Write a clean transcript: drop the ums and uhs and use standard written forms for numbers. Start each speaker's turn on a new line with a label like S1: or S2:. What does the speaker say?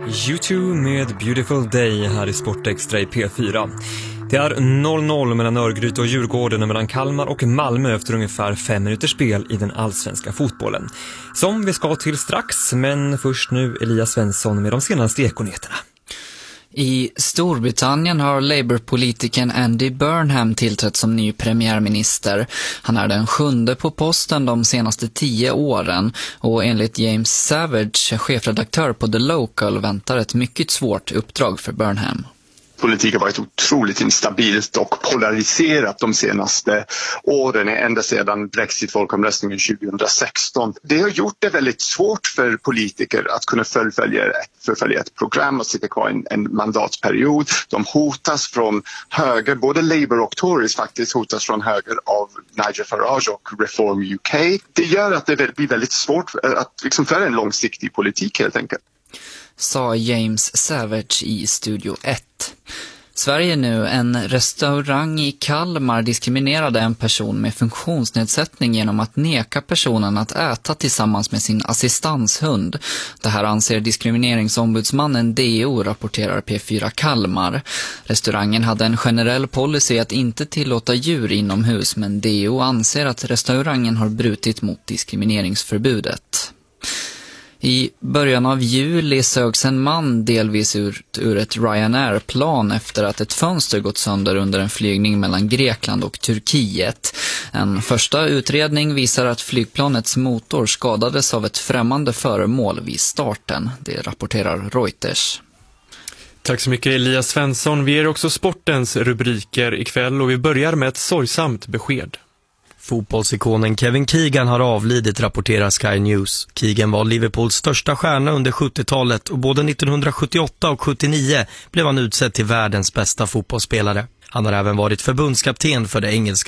S1: U2 med Beautiful Day här i Sportextra i P4. Det är 0-0 mellan Örgryte och Djurgården och mellan Kalmar och Malmö efter ungefär 5 minuters spel i den allsvenska fotbollen. Som vi ska till strax, men först nu Elias Svensson med de senaste ekonyheterna.
S2: I Storbritannien har Labour-politikern Andy Burnham tillträtt som ny premiärminister. Han är den 7:e på posten de senaste 10 åren och enligt James Savage, chefredaktör på The Local, väntar ett mycket svårt uppdrag för Burnham.
S3: Politik har varit otroligt instabilt och polariserat de senaste åren, ända sedan Brexit-folkomröstningen 2016. Det har gjort det väldigt svårt för politiker att kunna förfölja ett program och sitta kvar en mandatperiod. De hotas från höger, både Labour och Tories faktiskt hotas från höger av Nigel Farage och Reform UK. Det gör att det blir väldigt svårt att föra en långsiktig politik helt enkelt.
S2: Sa James Savage i Studio 1. Sverige nu. En restaurang i Kalmar diskriminerade en person med funktionsnedsättning genom att neka personen att äta tillsammans med sin assistanshund. Det här anser diskrimineringsombudsmannen DO, rapporterar P4 Kalmar. Restaurangen hade en generell policy att inte tillåta djur inomhus, men DO anser att restaurangen har brutit mot diskrimineringsförbudet. I början av juli sögs en man delvis ur ett Ryanair-plan efter att ett fönster gått sönder under en flygning mellan Grekland och Turkiet. En första utredning visar att flygplanets motor skadades av ett främmande föremål vid starten. Det rapporterar Reuters.
S4: Tack så mycket Elias Svensson. Vi är också sportens rubriker ikväll och vi börjar med ett sorgsamt besked.
S5: Fotbollsikonen Kevin Keegan har avlidit, rapporterar Sky News. Keegan var Liverpools största stjärna under 70-talet och både 1978 och 79 blev han utsedd till världens bästa fotbollsspelare. Han har även varit förbundskapten för det engelska